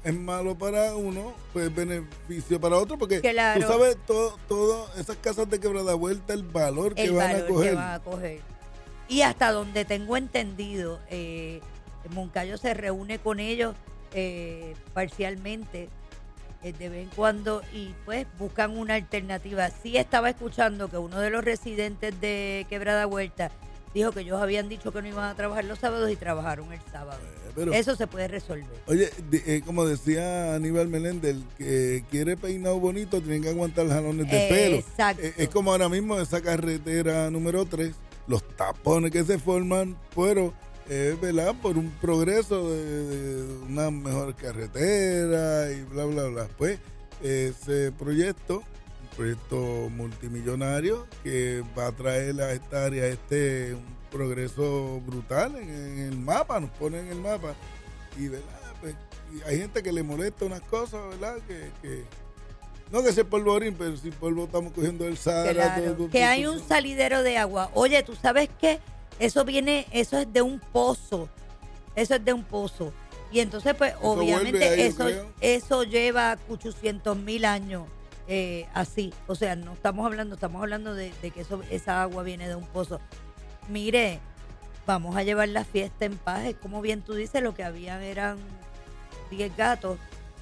es malo para uno, pues beneficio para otro, porque Claro. tú sabes todo esas casas de Quebrada Vuelta, el valor que El van valor a coger. que van a coger. Y hasta donde tengo entendido, Moncayo se reúne con ellos parcialmente de vez en cuando y pues buscan una alternativa. Sí estaba escuchando que uno de los residentes de Quebrada Vuelta dijo que ellos habían dicho que no iban a trabajar los sábados y trabajaron el sábado. Pero, Eso se puede resolver. oye, como decía Aníbal Meléndez, el que quiere peinado bonito tiene que aguantar jalones de pelo. Exacto. Es como ahora mismo esa carretera número 3, los tapones que se forman, pero ¿verdad? Por un progreso de una mejor carretera y bla, bla, bla. Pues ese proyecto, un proyecto multimillonario que va a traer a esta área un progreso brutal en el mapa, nos pone en el mapa. Y, ¿verdad? Pues, y hay gente que le molesta unas cosas, ¿verdad? Que no que sea polvorín, pero si polvo estamos cogiendo el Sahara. Claro, que hay un salidero de agua. Oye, ¿tú sabes qué? Eso es de un pozo. Eso es de un pozo. Y entonces, pues, Eso obviamente, vuelve ahí, yo creo. eso lleva 800,000 años así. O sea, no estamos hablando de que esa agua viene de un pozo. Mire, vamos a llevar la fiesta en paz. Es como bien tú dices, lo que habían eran 10 gatos.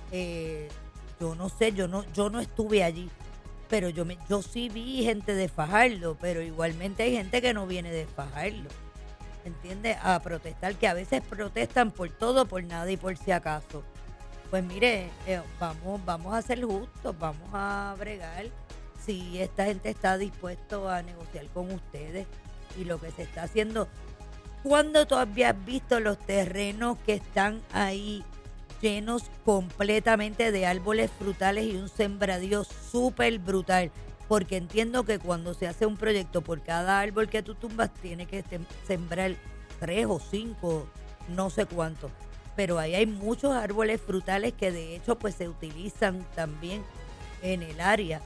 Yo no sé, yo no estuve allí. Pero yo sí vi gente de Fajardo, pero igualmente hay gente que no viene de Fajardo, ¿entiendes? A protestar, que a veces protestan por todo, por nada y por si acaso. Pues mire, vamos a ser justos, vamos a bregar. Si esta gente está dispuesto a negociar con ustedes y lo que se está haciendo, ¿cuándo tú habías visto los terrenos que están ahí llenos completamente de árboles frutales y un sembradío súper brutal? Porque entiendo que cuando se hace un proyecto, por cada árbol que tú tumbas, tiene que sembrar 3 o 5, no sé cuántos. Pero ahí hay muchos árboles frutales que de hecho pues se utilizan también en el área,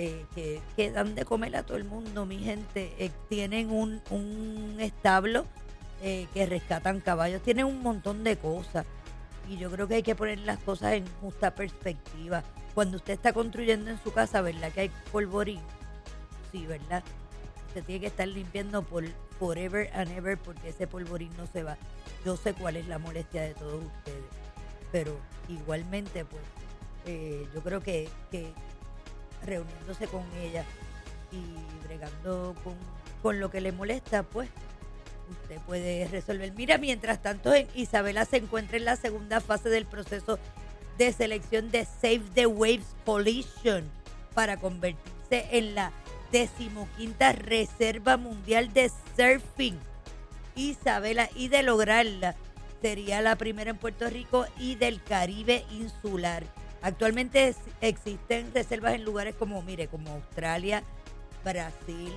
que dan de comer a todo el mundo, mi gente. Tienen un establo que rescatan caballos, tienen un montón de cosas. Y yo creo que hay que poner las cosas en justa perspectiva. Cuando usted está construyendo en su casa, ¿verdad que hay polvorín? Sí, ¿verdad? Usted tiene que estar limpiando por forever and ever porque ese polvorín no se va. Yo sé cuál es la molestia de todos ustedes. Pero igualmente, pues, yo creo que reuniéndose con ella y bregando con lo que le molesta, pues, usted puede resolver. Mira, mientras tanto, Isabela se encuentra en la segunda fase del proceso de selección de Save the Waves Coalition para convertirse en la 15ª Reserva Mundial de Surfing. Isabela, y de lograrla, sería la primera en Puerto Rico y del Caribe insular. Actualmente existen reservas en lugares como Australia, Brasil,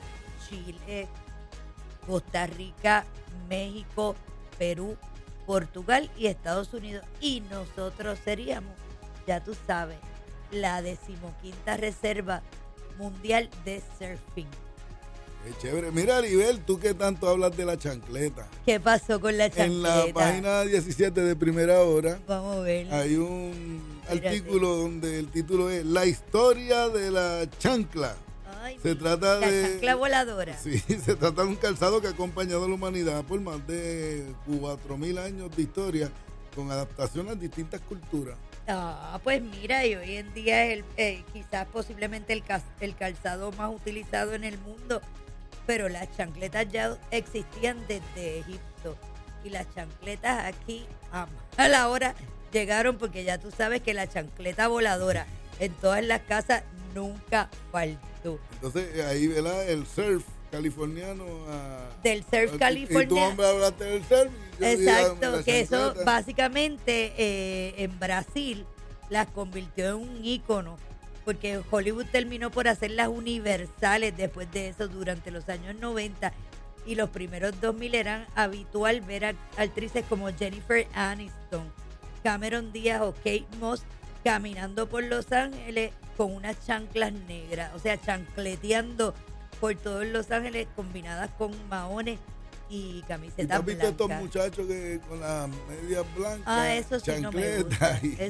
Chile, Costa Rica, México, Perú, Portugal y Estados Unidos. Y nosotros seríamos, ya tú sabes, la 15ª Reserva Mundial de Surfing. Qué chévere. Mira, Aribel, tú que tanto hablas de la chancleta. ¿Qué pasó con la chancleta? En la página 17 de Primera Hora Vamos a ver. hay un artículo donde el título es La historia de la chancla. Ay, Se trata la de... chancla voladora. Sí, se trata de un calzado que ha acompañado a la humanidad por más de 4.000 años de historia, con adaptación a distintas culturas. Pues mira, y hoy en día es quizás posiblemente el calzado más utilizado en el mundo, pero las chancletas ya existían desde Egipto y las chancletas aquí a la hora llegaron, porque ya tú sabes que la chancleta voladora en todas las casas nunca faltó. Entonces ahí, ¿verdad? El surf californiano. Del surf Y tú, californiano. hombre, hablaste del surf. Y yo Exacto, la que eso chancleta. básicamente en Brasil las convirtió en un ícono, porque Hollywood terminó por hacerlas universales después de eso durante los años 90, y los primeros 2000 eran habitual ver a actrices como Jennifer Aniston, Cameron Díaz o Kate Moss caminando por Los Ángeles con unas chanclas negras, o sea, chancleteando por todos Los Ángeles combinadas con maones y ¿Y tú camisetas has visto estos blancas. muchachos que con las medias blancas, Eso sí no me chancletas gusta. y